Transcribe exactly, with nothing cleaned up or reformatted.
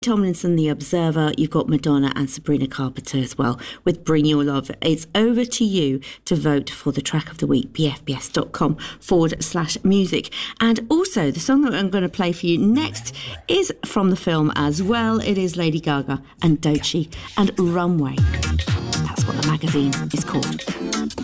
Tomlinson, The Observer. You've got Madonna and Sabrina Carpenter as well with Bring Your Love. It's over to you to vote for the track of the week, bfbs.com forward slash music. And also, the song that I'm going to play for you next is from the film as well. It is Lady Gaga and Doechii and Runway. That's what the magazine is called.